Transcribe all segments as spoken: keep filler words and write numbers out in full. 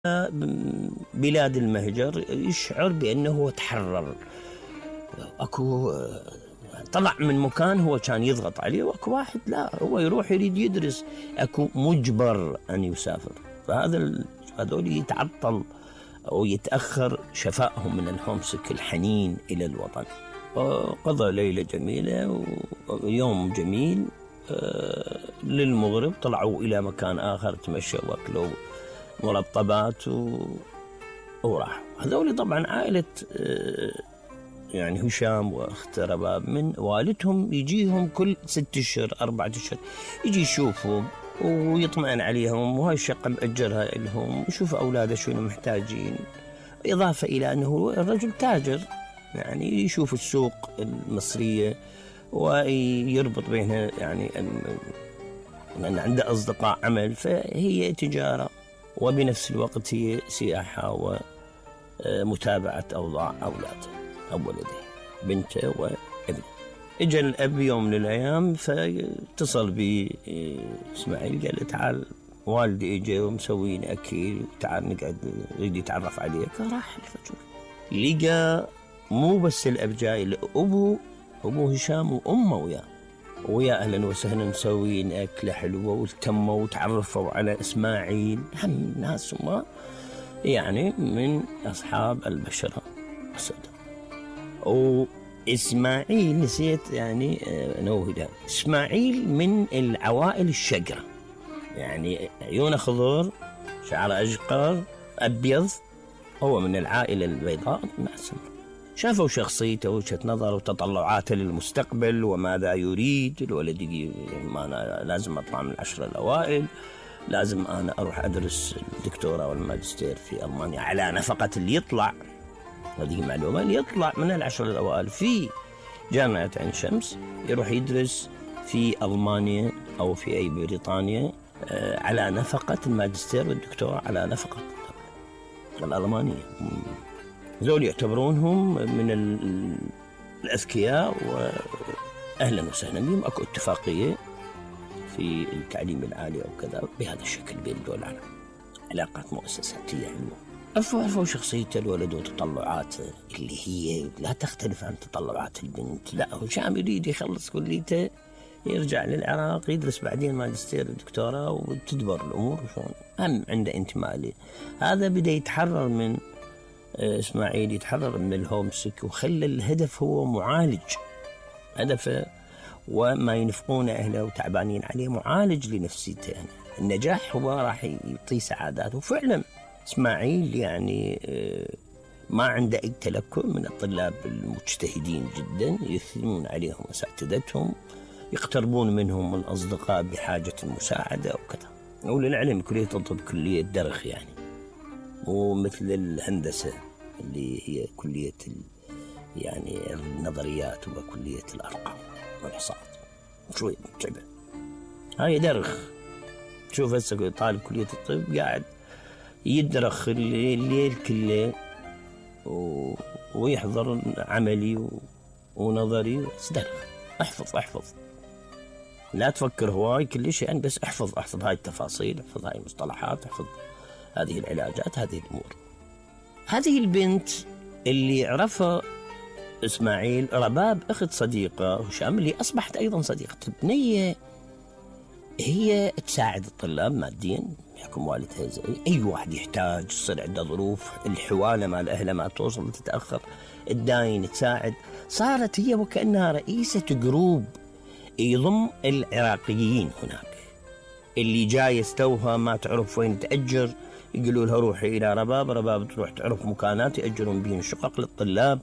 بلاد المهجر يشعر بأنه تحرر. أكو طلع من مكان هو كان يضغط عليه، وأكو واحد لا، هو يروح يريد يدرس، أكو مجبر أن يسافر. فهذا هذول يتعطل أو يتأخر شفائهم من الهومسك، الحنين إلى الوطن. قضى ليلة جميلة ويوم جميل للمغرب، طلعوا إلى مكان آخر، تمشوا وأكلوا مرطبات و... وراح. هذول طبعا عائلة يعني هشام واخت رباب، من والدهم يجيهم كل ست اشهر أربعة اشهر، يجي يشوفهم ويطمئن عليهم، وهاي الشقة مأجرها لهم، ويشوف أولاده شنو محتاجين، إضافة إلى أنه الرجل تاجر، يعني يشوف السوق المصرية ويربط بينها، يعني أن عنده أصدقاء عمل، فهي تجارة وبنفس الوقت هي سياحة ومتابعة أوضاع أولاده أو ولده، بنته وابنه. إجا الأب يوم من الأيام فاتصل بي إسماعيل، قال له تعال والدي إجا ومسوين أكل، تعال نقعد يريد يتعرف عليك. فراح الفجر لقى مو بس الأب جاي، لأبو أبو هشام وأمه وياه، ويا أهلا وسهلا، مسوين أكلة حلوة، والتموا وتعرفوا على إسماعيل. هم ناس ما يعني من أصحاب البشرة السوداء. وإسماعيل نسيت يعني نوهدا، إسماعيل من العوائل الشقرة، يعني عيونه خضر، شعره أشقر أبيض، هو من العائلة البيضاء الناس. شافوا شخصيته وجهة نظره وتطلعاته للمستقبل وماذا يريد. الولد يقول ما أنا لازم أطلع من العشرة الأوائل، لازم أنا أروح أدرس الدكتوراه والماجستير في ألمانيا على نفقة اللي يطلع. هذه معلومة، اللي يطلع من العشرة الأوائل في جامعة عين شمس يروح يدرس في ألمانيا أو في أي بريطانيا على نفقة الماجستير والدكتوراه، على نفقة الألمانية. ذول يعتبرونهم من الأذكياء وأهلا وسهلا بهم. أكو اتفاقية في التعليم العالي أو كذا بهذا الشكل بين دول العالم، علاقات مؤسساتية حلوة. عرفوا عرفوا شخصيته الولد وتطلعاته اللي هي لا تختلف عن تطلعات البنت. لا، هشام يريد يخلص كليته، يرجع للعراق، يدرس بعدين ماجستير ودكتوراه، وتدبر الأمور شلون. هم عنده انتماء له. هذا بدأ يتحرر من إسماعيل، يتحرر من الهومسك، وخلى الهدف هو معالج هدفه، وما ينفقون أهله وتعبانين عليه معالج لنفسيته. يعني النجاح هو راح يعطيه سعادات. وفعلا إسماعيل يعني ما عنده أي تلكؤ من الطلاب المجتهدين جدا، يثنون عليهم أساتذتهم، يقتربون منهم الأصدقاء بحاجة المساعدة وكذا. وللعلم كلية الطب كلية درخ، يعني مو مثل الهندسة اللي هي كلية يعني النظريات وكلية الأرقام والحصاد، شوي متعبة. هاي درخ. تشوف هسه طالب كلية الطب قاعد يدرخ الليل كله و... ويحضر عملي و... ونظري، بس درخ. احفظ احفظ، لا تفكر هواي كل شيء، يعني بس احفظ احفظ هاي التفاصيل، احفظ هاي المصطلحات، احفظ هذه العلاجات، هذه الأمور. هذه البنت اللي عرفها إسماعيل، رباب أخت صديقة هشام، اللي أصبحت أيضا صديقة بنية، هي تساعد الطلاب ماديا بحكم والدها زي أي واحد يحتاج، يصير عنده ظروف، الحوالة مال أهله ما توصل تتأخر، الداين تساعد. صارت هي وكأنها رئيسة جروب يضم العراقيين هناك، اللي جاي استوها ما تعرف وين تأجر، يقولوا لها روحي إلى رباب، رباب تروح تعرف مكانات يأجرون بين شقق للطلاب،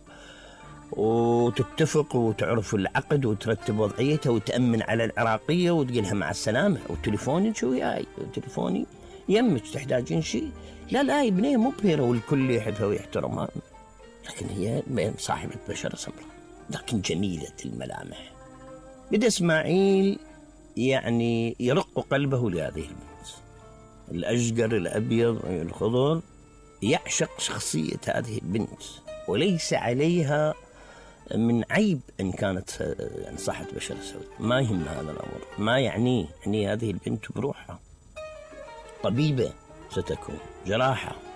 وتتفق وتعرف العقد وترتب وضعيتها وتأمن على العراقية وتقولها مع السلامة، وتليفوني شو وياي، تليفوني يمك تحتاجين شيء. لا لا يا بنيه مبهرة، والكل يحبها ويحترمها، لكن هي صاحبة بشرة سمراء لكن جميلة الملامح. بدأ إسماعيل يعني يرق قلبه لهذه البنت، الأشقر الأبيض الخضر، يعشق شخصية هذه البنت، وليس عليها من عيب إن كانت يعني صاحبة بشرة سوداء، ما يهم هذا الأمر، ما يعنيه. يعني هذه البنت بروحها طبيبة ستكون، جراحة،